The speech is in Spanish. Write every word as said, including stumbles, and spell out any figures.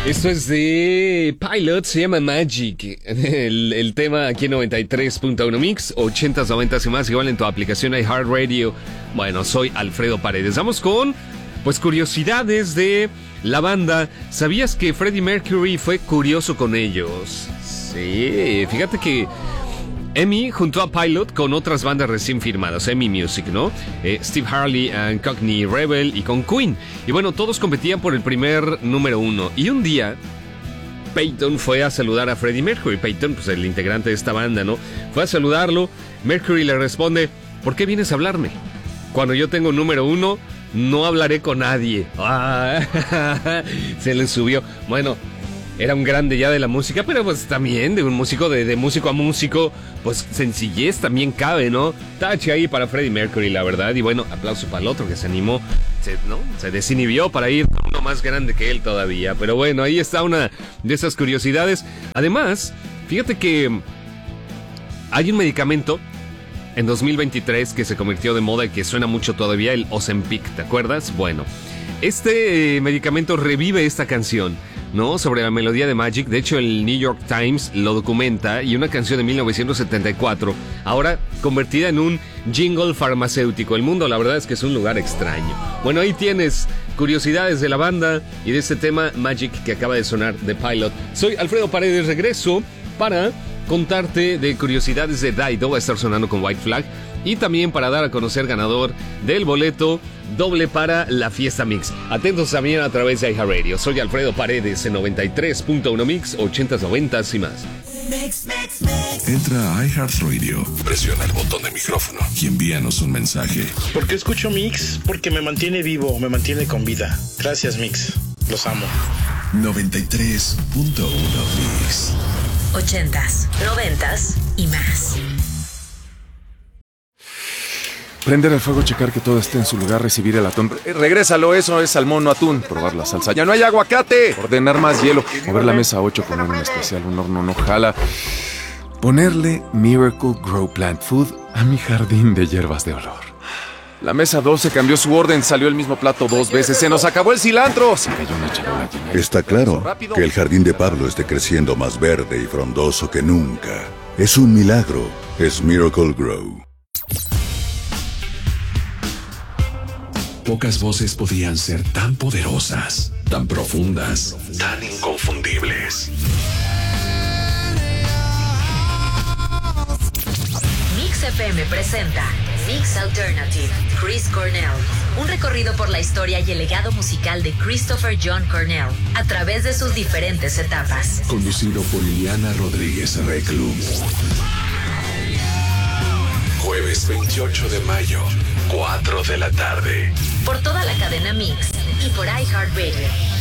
Esto es de Pilot, se llama Magic. El, el tema aquí en noventa y tres punto uno Mix, ochentas, noventas y más, igual en tu aplicación iHeartRadio. Bueno, soy Alfredo Paredes. Vamos con, pues, curiosidades de la banda. ¿Sabías que Freddie Mercury fue curioso con ellos? Sí, fíjate que EMI juntó a Pilot con otras bandas recién firmadas, EMI Music, ¿no? Eh, Steve Harley, and Cockney Rebel y con Queen. Y bueno, todos competían por el primer número uno. Y un día, Peyton fue a saludar a Freddie Mercury. Peyton, pues el integrante de esta banda, ¿no? Fue a saludarlo. Mercury le responde: ¿por qué vienes a hablarme? Cuando yo tengo número uno, no hablaré con nadie. Ah, se le subió. Bueno, era un grande ya de la música, pero pues también de un músico, de, de músico a músico, pues sencillez también cabe, ¿no? Tache ahí para Freddie Mercury, la verdad. Y bueno, aplauso para el otro que se animó, se, ¿no? Se desinhibió para ir con uno más grande que él todavía. Pero bueno, ahí está una de esas curiosidades. Además, fíjate que hay un medicamento en dos mil veintitrés que se convirtió de moda y que suena mucho todavía, el Ozempic, ¿te acuerdas? Bueno, este eh, medicamento revive esta canción, ¿no? Sobre la melodía de Magic. De hecho, el New York Times lo documenta, y una canción de mil novecientos setenta y cuatro, ahora convertida en un jingle farmacéutico. El mundo, la verdad es que es un lugar extraño. Bueno, ahí tienes curiosidades de la banda y de este tema Magic que acaba de sonar de Pilot. Soy Alfredo Paredes, regreso para contarte de curiosidades de Dido, va a estar sonando con White Flag, y también para dar a conocer ganador del boleto doble para la Fiesta Mix. Atentos también a través de iHeartRadio. Soy Alfredo Paredes en noventa y tres punto uno Mix, ochentas, noventas y más. Mix, mix, mix. Entra a iHeartRadio, presiona el botón de micrófono y envíanos un mensaje. ¿Por qué escucho Mix? Porque me mantiene vivo, me mantiene con vida. Gracias, Mix. Los amo. noventa y tres punto uno Mix. Ochentas, noventas y más. Prender el fuego, checar que todo esté en su lugar, recibir el atún. Eh, regrésalo, eso es salmón, no atún. Probar la salsa. ¡Ya no hay aguacate! Ordenar más hielo. Mover la mesa a ocho, poner un especial, un horno no jala. Ponerle Miracle Grow Plant Food a mi jardín de hierbas de olor. La mesa doce cambió su orden, salió el mismo plato dos veces. ¡Se nos acabó el cilantro! Se cayó una charola llena de... Está claro que el jardín de Pablo esté creciendo más verde y frondoso que nunca. Es un milagro. Es Miracle Grow. Pocas voces podían ser tan poderosas, tan profundas, tan inconfundibles. Mix F M presenta Mix Alternative, Chris Cornell. Un recorrido por la historia y el legado musical de Christopher John Cornell a través de sus diferentes etapas. Conducido por Liliana Rodríguez Reclum. Jueves veintiocho de mayo, cuatro de la tarde. Por toda la cadena Mix y por iHeartRadio.